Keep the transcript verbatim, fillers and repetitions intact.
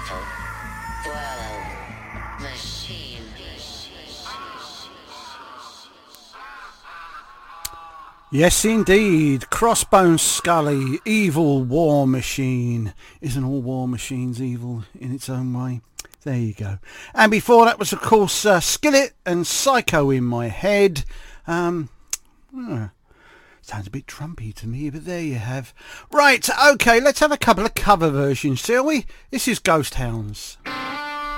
Yes, indeed. Crossbone Scully, evil war machine. Isn't all war machines evil in its own way? There you go. And before that was, of course, uh, Skillet and Psycho in My Head. Um, uh, sounds a bit Trumpy to me, but there you have. Right, okay, let's have a couple of cover versions, shall we? This is Ghost Hounds.